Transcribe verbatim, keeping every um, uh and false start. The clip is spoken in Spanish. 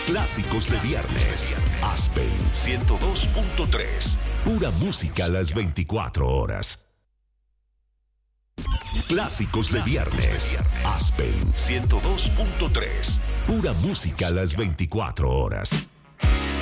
Clásicos de viernes. Aspen ciento dos punto tres. Pura música a las veinticuatro horas. Clásicos de viernes. Aspen ciento dos punto tres. Pura música a las veinticuatro horas.